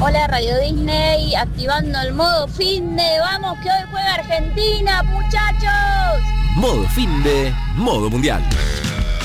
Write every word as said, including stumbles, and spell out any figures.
Hola Radio Disney, activando el modo finde. Vamos que hoy juega Argentina, muchachos. Modo finde, modo mundial.